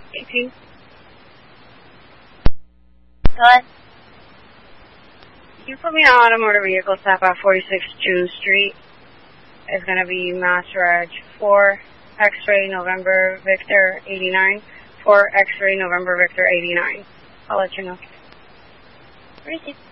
18. Go ahead. You put me on a motor vehicle stop at 46 June Street. It's going to be Mass Reg 4 X-ray November Victor 89. 4 X-ray November Victor 89. I'll let you know. Receive.